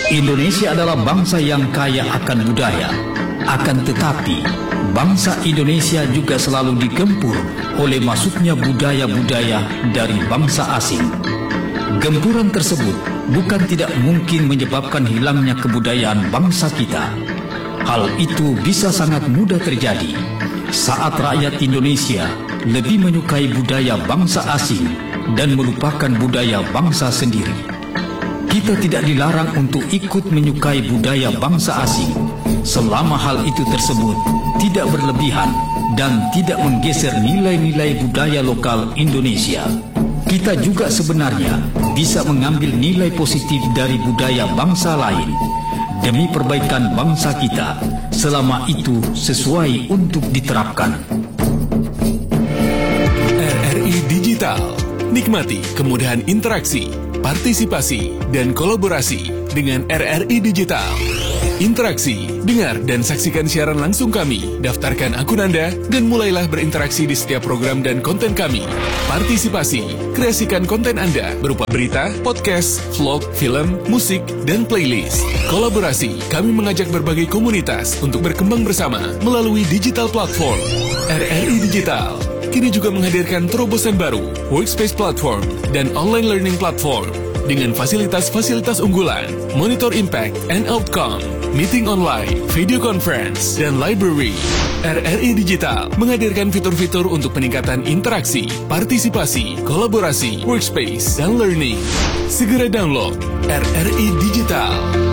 Indonesia adalah bangsa yang kaya akan budaya. Akan tetapi, bangsa Indonesia juga selalu digempur oleh masuknya budaya-budaya dari bangsa asing. Gempuran tersebut bukan tidak mungkin menyebabkan hilangnya kebudayaan bangsa kita. Hal itu bisa sangat mudah terjadi saat rakyat Indonesia lebih menyukai budaya bangsa asing dan melupakan budaya bangsa sendiri. Kita tidak dilarang untuk ikut menyukai budaya bangsa asing selama hal itu tersebut tidak berlebihan dan tidak menggeser nilai-nilai budaya lokal Indonesia. Kita juga sebenarnya bisa mengambil nilai positif dari budaya bangsa lain demi perbaikan bangsa kita selama itu sesuai untuk diterapkan. RRI Digital. Nikmati kemudahan interaksi, partisipasi, dan kolaborasi dengan RRI Digital. Interaksi, dengar dan saksikan siaran langsung kami, daftarkan akun Anda, dan mulailah berinteraksi di setiap program dan konten kami. Partisipasi, kreasikan konten Anda berupa berita, podcast, vlog, film, musik, dan playlist. Kolaborasi, kami mengajak berbagai komunitas untuk berkembang bersama melalui digital platform. RRI Digital kini juga menghadirkan terobosan baru, workspace platform, dan online learning platform dengan fasilitas-fasilitas unggulan, monitor impact and outcome, meeting online, video conference, dan library. RRI Digital menghadirkan fitur-fitur untuk peningkatan interaksi, partisipasi, kolaborasi, workspace, dan learning. Segera download RRI Digital.